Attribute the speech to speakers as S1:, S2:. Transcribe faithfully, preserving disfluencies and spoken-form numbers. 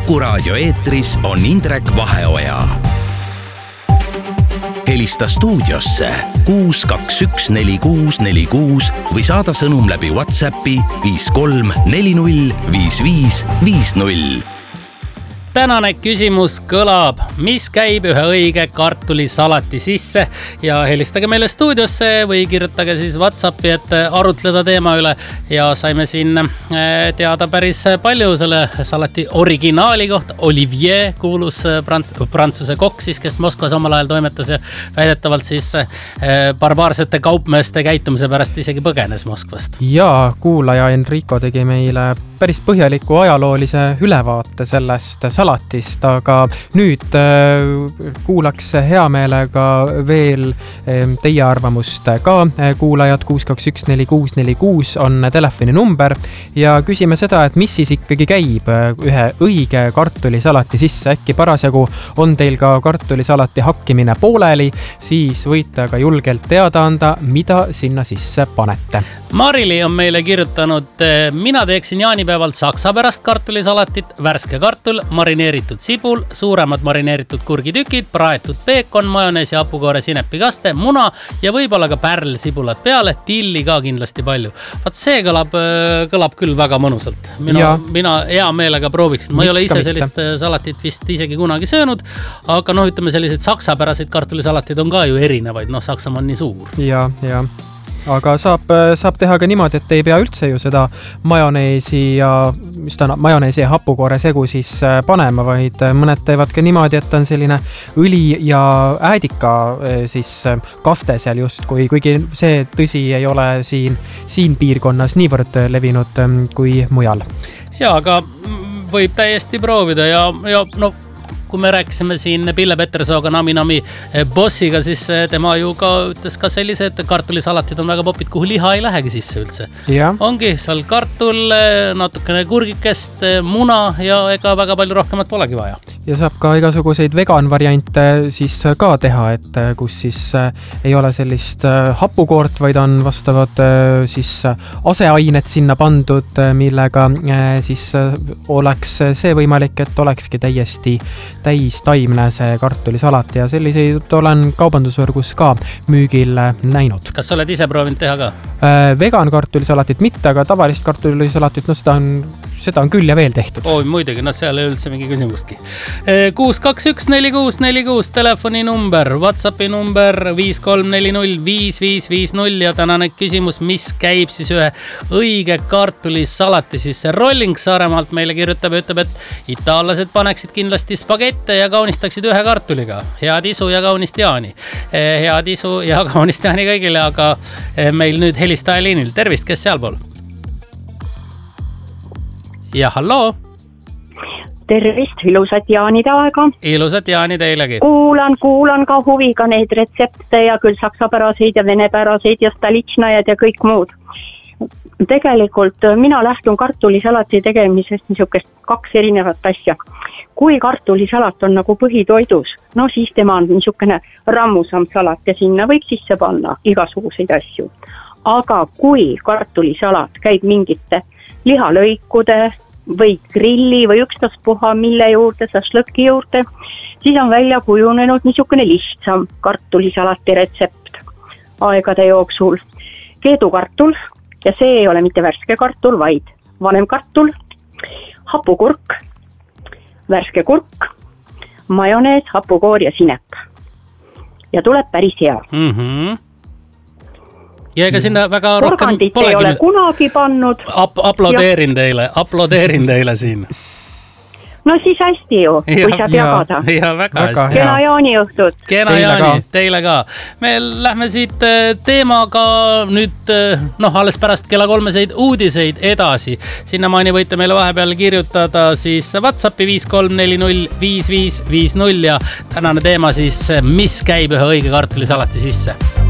S1: Kuku Raadio eetris on Indrek Vaheoja. Helista stuudiosse kuus kaks üks neli kuus neli kuus või saada sõnum läbi WhatsAppi viis kolm neli null viis viis viis null.
S2: Tänane küsimus kõlab, mis käib ühe õige kartulisalati sisse ja helistage meile stuudiosse või kirjutage siis WhatsAppi, et arutleda teema üle ja saime siin teada päris palju selle salati originaali kohta. Olivier kuulus prants- prantsuse kokk siis, kes Moskvas omal ajal toimetas ja väidetavalt siis barbaarsete kaupmeeste käitumise pärast isegi põgenes Moskvast.
S3: Ja kuulaja Enrico tegi meile päris põhjaliku ajaloolise ülevaate sellest salatist, aga nüüd kuulaks hea meelega veel teie arvamust ka. Kuulajad kuus kaks üks neli kuus neli kuus on telefoni number ja küsime seda, et mis siis ikkagi käib ühe õige kartulisalati sisse. Äkki parasjagu on teil ka kartulisalati hakkimine pooleli, siis võite aga julgelt teada anda, mida sinna sisse panete.
S2: Marili on meile kirjutanud, mina teeksin jaanipäeval saksa pärast kartulisalatit, värske kartul, marineeritud sibul, suuremad marineeritud kurgitükid, praetud peekon, majonees ja hapukoore sinepikaste, muna ja võib-olla ka pärl sibulat peale, tilli ka kindlasti palju. Vaat see kõlab, kõlab küll väga mõnusalt. Mina, mina hea meelega prooviksin. Ma ei ole ise sellist salatit vist isegi kunagi söönud, aga noh, ütleme sellised saksapäraseid kartulisalatid on ka ju erinevaid, noh Saksamaa on nii suur.
S3: Ja, ja. Aga saab, saab teha ka niimoodi, et ei pea üldse ju seda majoneesi ja, mis ta on, majoneesi ja hapukoore segu siis panema, vaid mõned teevad ka niimoodi, et on selline õli ja äädika siis kaste seal just, kui, kuigi see tõsi ei ole siin, siin piirkonnas niivõrd levinud kui mujal. Ja,
S2: aga võib täiesti proovida ja, ja no kui me rääkisime siin Pille Petersooga Nami-Nami bossiga, siis tema ju ka ütles ka sellised kartulisalatid on väga popid, kuhu liha ei lähegi sisse üldse. Ja. Ongi seal kartul, natukene kurgikest, muna ja ega väga palju rohkemat polegi vaja.
S3: Ja saab ka igasuguseid vegan variante siis ka teha, et kus siis ei ole sellist hapukoort, vaid on vastavad siis aseainet sinna pandud, millega siis oleks see võimalik, et olekski täiesti täistaimne see kartulisalat ja selliseid olen kaubandusvõrgus ka müügil näinud.
S2: Kas sa oled ise proovinud teha ka?
S3: Vegan kartulisalatit mitte, aga tavalist kartulisalatit, no seda on seda on küll ja veel tehtud.
S2: Oi, muidugi, no seal ei üldse mingi küsimustki. kuus kaks üks neli kuus neli kuus telefoni number, WhatsAppi number viis kolm neli null viis viis viis null ja tänane küsimus, mis käib siis ühe õige kartulisalati sisse. Rolling Saaremaalt meile kirjutab ja ütleb, et itaallased paneksid kindlasti spagette ja kaunistaksid ühe kartuliga. Head isu ja kaunist jaani. Head isu ja kaunist jaani kõigile, aga meil nüüd helistaja liinil. Tervist, kes sealpool? Ja halloo.
S4: Tervist, ilusat jaanide aega.
S2: Ilusat jaani teilegi.
S4: Kuulan, kuulan ka huviga neid retsepte ja küll saksapäraseid ja venepäraseid ja stalitšnajad ja kõik muud. Tegelikult mina lähtun kartulisalati tegemisest niisugust kaks erinevat asja. Kui kartulisalat on nagu põhitoidus, no siis tema on niisugune rammusam salat ja sinna võib sisse panna igasuguseid asju. Aga kui kartulisalat käib mingite lihalõikude või grilli või ükstaspuha mille juurde, šašlõki juurde, siis on välja kujunenud niisugune lihtsam kartulisalati retsept aegade jooksul. Keedukartul, ja see ei ole mitte värske kartul, vaid vanem kartul, hapukurk, värske kurk, majonees, hapukoor ja sinep. Ja tuleb päris hea.
S2: Mhm. Ja ega sinna väga rohkem
S4: Porgandit ei ole kunagi pannud.
S2: Ap- aplodeerin ja. teile, aplodeerin teile siin.
S4: No siis hästi ju, kui ja, saab jagada.
S2: Ja, ja väga, väga hästi.
S4: Kena jaani õhtut.
S2: Kena teile jaani, ka. Teile ka. Me lähme siit teemaga nüüd, noh, alles pärast kella kolmeseid uudiseid edasi. Sinnamaani võite meile vahepeal kirjutada siis WhatsAppi viis kolm neli null viis viis viis null ja tänane teema siis, mis käib ühe õige kartulisalati sisse.